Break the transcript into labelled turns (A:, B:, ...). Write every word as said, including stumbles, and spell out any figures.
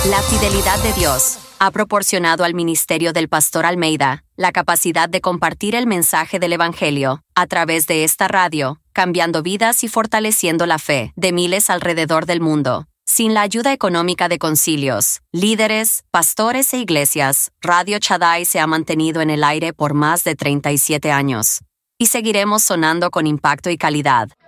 A: La fidelidad de Dios ha proporcionado al ministerio del Pastor Almeida la capacidad de compartir el mensaje del Evangelio a través de esta radio, cambiando vidas y fortaleciendo la fe de miles alrededor del mundo. Sin la ayuda económica de concilios, líderes, pastores e iglesias, Radio Shaddai se ha mantenido en el aire por más de treinta y siete años. Y seguiremos sonando con impacto y calidad,